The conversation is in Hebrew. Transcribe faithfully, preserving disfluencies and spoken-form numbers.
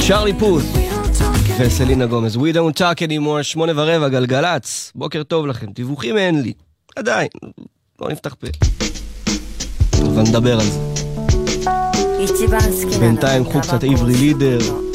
צ'רלי פות וסלינה גומז, We don't talk anymore, שמונה ורבע, גלגלץ, בוקר טוב לכם, דיווחים אין לי, עדיין, לא נפתח פה, אבל נדבר על זה. בינתיים קחו קצת עברי לידר,